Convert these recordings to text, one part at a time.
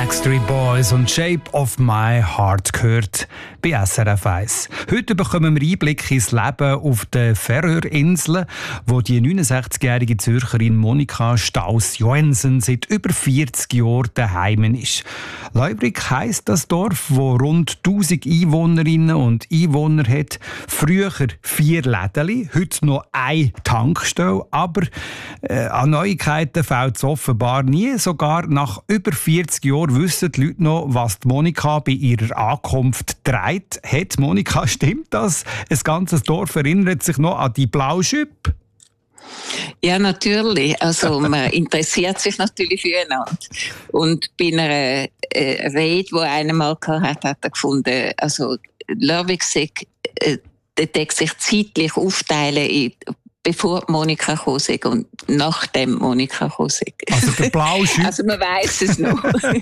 Backstreet Boys und Shape of My Heart gehört bei SRF 1. Heute bekommen wir Einblick ins Leben auf den Färöerinseln, wo die 69-jährige Zürcherin Monika Staus-Joensen seit über 40 Jahren daheim ist. Leubrig heisst das Dorf, wo rund 1000 Einwohnerinnen und Einwohner hat. Früher 4 Läden, heute noch eine Tankstelle. Aber an Neuigkeiten fällt es offenbar nie. Sogar nach über 40 Jahren wissen die Leute noch, was die Monika bei ihrer Ankunft trägt. Hat Monika, stimmt das? Ein ganzes Dorf erinnert sich noch an die Blauschüppe? Ja, natürlich. Also man interessiert sich natürlich füreinander. Und bei einer Rede, die einer mal hatte, hat er gefunden, also Lörwig deckt sich zeitlich aufteilen, bevor Monika gekommen ist und nachdem Monika gekommen ist. Also der Blauschüppe. Also man weiss es noch.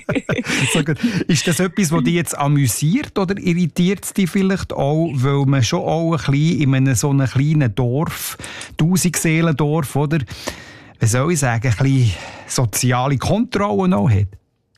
Ist das etwas, das dich jetzt amüsiert oder irritiert es dich vielleicht auch, weil man schon auch ein bisschen in einem so einem kleinen Dorf, 1000-Seelen-Dorf, oder, wie soll ich sagen, ein bisschen soziale Kontrolle noch hat?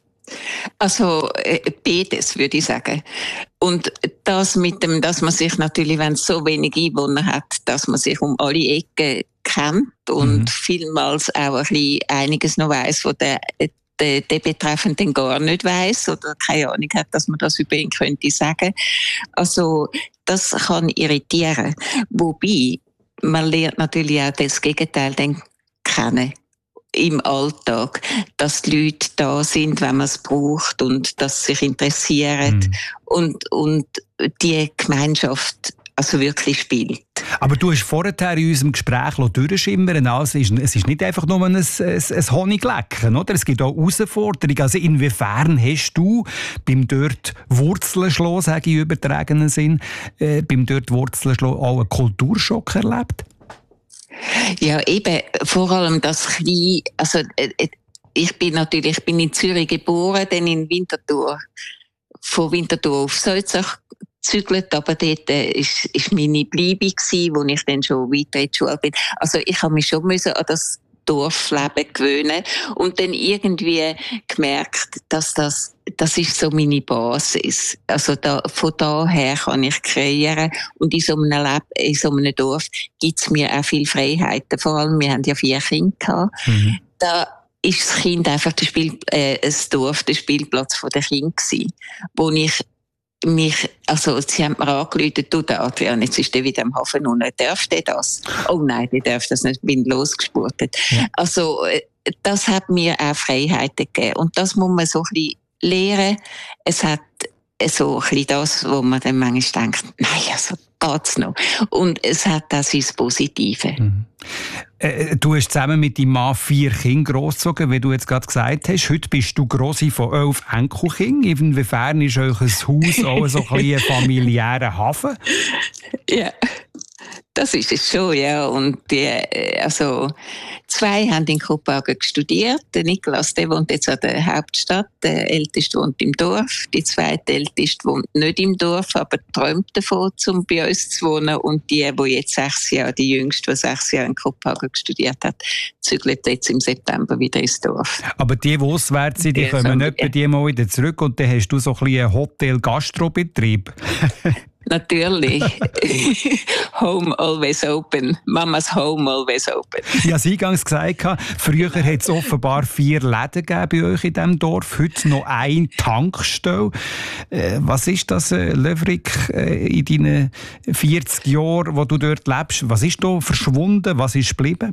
Also beides, würde ich sagen. Und das mit dem, dass man sich natürlich, wenn es so wenig Einwohner hat, dass man sich um alle Ecken kennt und vielmals auch ein bisschen einiges noch weiss, was der Betreffende gar nicht weiss oder keine Ahnung hat, dass man das über ihn könnte sagen. Also das kann irritieren. Wobei, man lernt natürlich auch das Gegenteil dann kennen. Im Alltag, dass die Leute da sind, wenn man es braucht und dass sie sich interessieren und die Gemeinschaft also wirklich spielt. Aber du hast vorher in unserem Gespräch durchschimmern, also es ist nicht einfach nur ein Honiglecken, oder? Es gibt auch Herausforderungen. Also inwiefern hast du beim dort Wurzeln schlagen, sage ich im übertragenen Sinn, beim dort Wurzeln schlagen auch einen Kulturschock erlebt? Ja, eben, vor allem das kleine, also ich bin in Zürich geboren, dann in Winterthur, von Winterthur auf Salzach gezügelt, aber dort ist meine Bleibe gsi, wo ich dann schon weiter in die Schule bin. Also ich habe mich schon an das Dorfleben gewöhnen und dann irgendwie gemerkt, dass das ist so meine Basis. Also von daher kann ich kreieren und in so einem Dorf gibt's mir auch viel Freiheiten. Vor allem, wir haben ja 4 Kinder gehabt. Da ist das Kind einfach das Dorf, der Spielplatz von den Kindern gewesen, wo ich also sie haben mir angerufen, du Adrian, jetzt ist der wieder am Hafen unten, darf der das? Oh nein, der darf das nicht, bin losgespurtet. Ja. Also das hat mir auch Freiheiten gegeben und das muss man so ein bisschen lernen. Es hat so ein bisschen das, wo man dann manchmal denkt, nein, also geht's noch. Und es hat auch sein Positive. Du hast zusammen mit deinem Mann 4 Kinder großgezogen, wie du jetzt gerade gesagt hast. Heute bist du Grossi von 11 Enkelkindern. Inwiefern ist euch ein Haus auch so ein familiärer Hafen? Ja, das ist es schon, ja. Und also 2 haben in Kopenhagen studiert. Der Niklas, der wohnt jetzt an der Hauptstadt. Der Älteste wohnt im Dorf. Die zweite Älteste wohnt nicht im Dorf, aber träumt davon, um bei uns zu wohnen. Und die jetzt 6 Jahre, die Jüngste, die 6 Jahre in Kopenhagen studiert hat, zügelt jetzt im September wieder ins Dorf. Aber die auswärts sind, die kommen nicht bei dir mal wieder zurück und dann hast du so ein bisschen einen Hotel-Gastrobetrieb. Natürlich. Home always open. Mamas home always open. Ich habe es eingangs gesagt, früher hat es offenbar 4 Läden gegeben bei euch in diesem Dorf, heute noch eine Tankstelle. Was ist das, Löwrig, in deinen 40 Jahren, wo du dort lebst? Was ist da verschwunden? Was ist geblieben?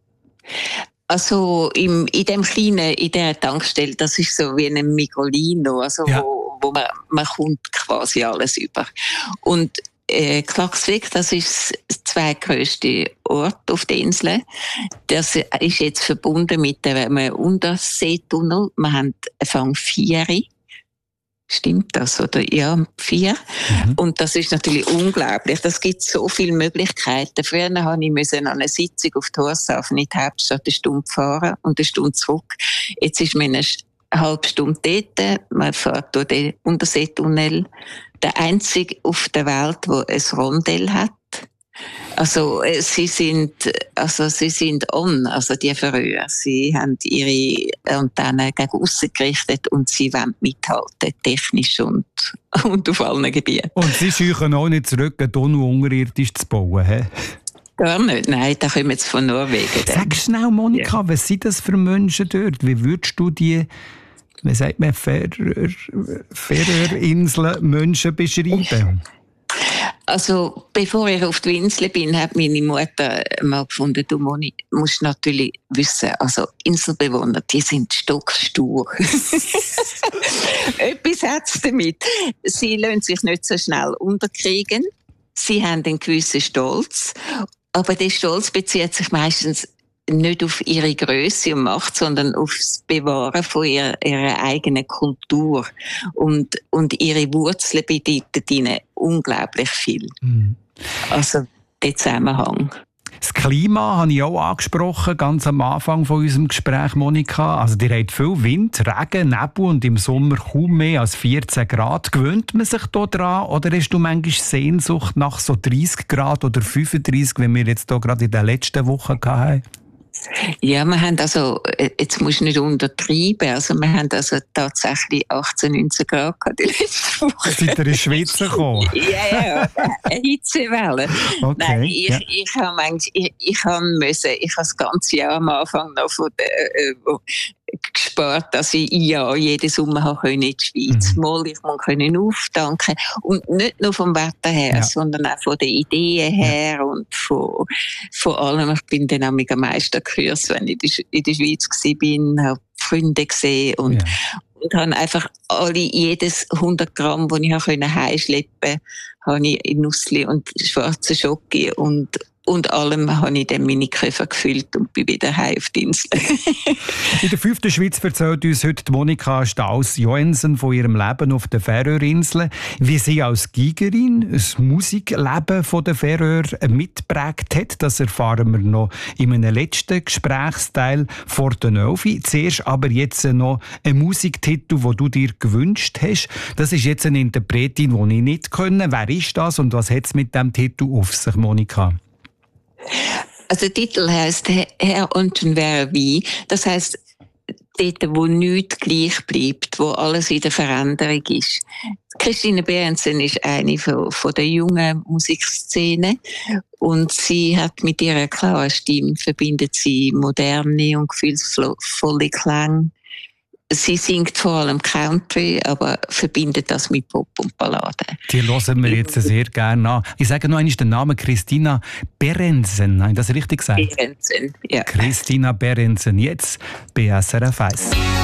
Also in dieser Tankstelle, das ist so wie ein Migrolino, also ja. wo man kommt quasi alles über. Und Klaksvik, das ist der zweitgrösste Ort auf der Insel. Das ist jetzt verbunden mit einem Unterseetunnel. Wir haben Anfang 4. Stimmt das, oder? Ja, 4. Und das ist natürlich unglaublich. Das gibt so viele Möglichkeiten. Früher musste ich an eine Sitzung auf Tórshavn in die Hauptstadt eine Stunde fahren und eine Stunde zurück. Jetzt ist man eine halbe Stunde dort. Man fährt durch den Unterseetunnel. Der einzige auf der Welt, der ein Rondell hat. Also sie sind on, also die Färöer. Sie haben ihre Antennen gegen aussen gerichtet und sie wollen mithalten, technisch und auf allen Gebieten. Und sie scheuchen auch nicht zurück, einen Tunnel unterirdisch zu bauen, he? Gar nicht, nein, da kommen jetzt von Norwegen. Sag schnell, Monika, ja. Was sind das für Menschen dort? Wie würdest du die, wie sagt man, Färöerinseln Menschen beschreiben? Also, bevor ich auf die Insel bin, hat meine Mutter mal gefunden, du musst natürlich wissen, also Inselbewohner, die sind stockstur. Etwas hat es damit. Sie lassen sich nicht so schnell unterkriegen. Sie haben einen gewissen Stolz. Aber der Stolz bezieht sich meistens nicht auf ihre Größe und Macht, sondern auf das Bewahren von ihrer eigenen Kultur. Und ihre Wurzeln bedeuten ihnen unglaublich viel. Also der Zusammenhang. Das Klima habe ich auch angesprochen, ganz am Anfang von unserem Gespräch, Monika. Also, ihr habt viel Wind, Regen, Nebel und im Sommer kaum mehr als 14 Grad. Gewöhnt man sich da dran oder hast du manchmal Sehnsucht nach so 30 Grad oder 35, wie wir jetzt hier gerade in den letzten Wochen hatten? Ja, wir haben also, jetzt musst du nicht untertreiben, also wir haben also tatsächlich 18, 19 Grad gehabt die letzte Woche. Seid ihr in die Schweiz gekommen? Ja, eine Hitzewelle. Okay, nein, ich habe das ganze Jahr am Anfang noch von der, gespart, dass ich jeden Sommer in die Schweiz mal ich mal auftanken und nicht nur vom Wetter her, sondern auch von den Ideen her und von allem. Ich bin dann am meisten gekürzt, wenn ich in der Schweiz war, habe Freunde gesehen und habe einfach jedes 100 Gramm, das ich heimschleppen konnte, habe ich in Nussli und schwarzen Schoki und allem habe ich dann meine Koffer gefüllt und bin wieder heim auf die Insel. In der 5. Schweiz erzählt uns heute Monika Staus-Joensen von ihrem Leben auf den Färöerinseln, wie sie als Gigerin das Musikleben von den Färöer mitgeprägt hat. Das erfahren wir noch in einem letzten Gesprächsteil vor der 11. Zuerst aber jetzt noch ein Musiktitel, den du dir gewünscht hast. Das ist jetzt eine Interpretin, die ich nicht kenne. Wer ist das und was hat es mit diesem Titel auf sich, Monika? Also der Titel heisst Herr unten wäre wie. Das heisst, dort, wo nichts gleich bleibt, wo alles in der Veränderung ist. Christine Berendsen ist eine von der jungen Musikszene und sie hat mit ihrer klaren Stimme verbindet sie moderne und gefühlsvolle Klänge. Sie singt vor allem Country, aber verbindet das mit Pop und Ballade. Die hören wir jetzt sehr gerne an. Ich sage noch einmal den Namen Christina Berendsen. Habe ich das richtig gesagt? Berendsen, ja. Christina Berendsen, jetzt bei SRF 1.